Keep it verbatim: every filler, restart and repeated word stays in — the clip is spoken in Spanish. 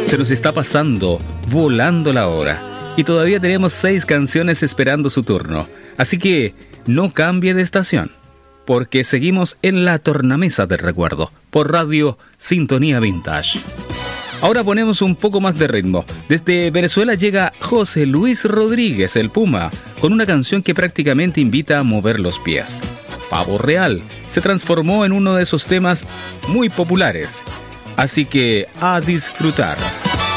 Se nos está pasando, volando la hora. Y todavía tenemos seis canciones esperando su turno. Así que no cambie de estación, porque seguimos en la tornamesa del recuerdo, por Radio Sintonía Vintage. Ahora ponemos un poco más de ritmo. Desde Venezuela llega José Luis Rodríguez, el Puma, con una canción que prácticamente invita a mover los pies. Pavo Real se transformó en uno de esos temas muy populares. Así que a disfrutar.